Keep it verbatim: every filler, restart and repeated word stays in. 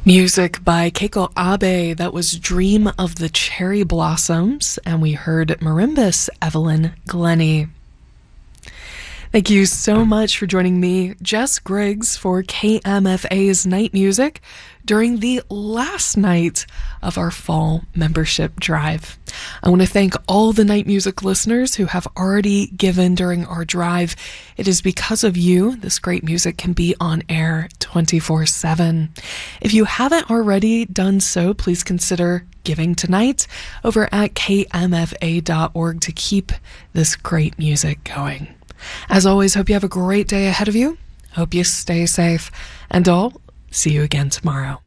Music by Keiko Abe. That was Dream of the Cherry Blossoms. And we heard Marimbus, Evelyn Glennie. Thank you so much for joining me, Jess Griggs, for K M F A's Night Music during the last night of our fall membership drive. I want to thank all the Night Music listeners who have already given during our drive. It is because of you this great music can be on air twenty-four seven. If you haven't already done so, please consider giving tonight over at K M F A dot org to keep this great music going. As always, hope you have a great day ahead of you. Hope you stay safe, and I'll see you again tomorrow.